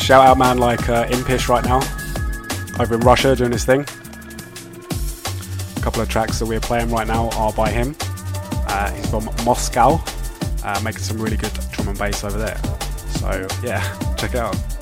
Shout out man like Impish right now, over in Russia doing his thing. A couple of tracks that we're playing right now are by him. He's from Moscow, making some really good drum and bass over there. So yeah, check it out.